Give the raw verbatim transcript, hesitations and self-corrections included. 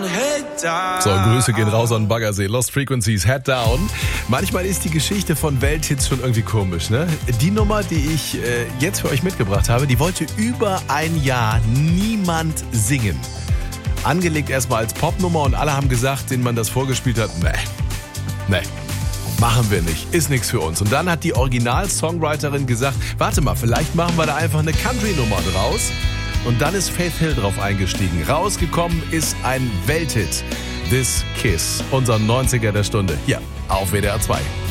So, Grüße gehen raus an Baggersee. Lost Frequencies, Head Down. Manchmal ist die Geschichte von Welthits schon irgendwie komisch, ne? Die Nummer, die ich äh, jetzt für euch mitgebracht habe, die wollte über ein Jahr niemand singen. Angelegt erstmal als Popnummer und alle haben gesagt, denen man das vorgespielt hat, nee, nee, machen wir nicht, ist nichts für uns. Und dann hat die Original-Songwriterin gesagt, warte mal, vielleicht machen wir da einfach eine Country-Nummer draus. Und dann ist Faith Hill drauf eingestiegen. Rausgekommen ist ein Welthit. This Kiss, unser neunziger der Stunde. Hier auf W D R zwei.